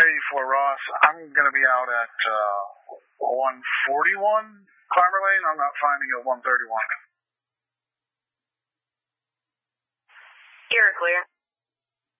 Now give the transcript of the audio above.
184 Ross. I'm going to be out at 141 Climber Lane. I'm not finding a 131. You're clear.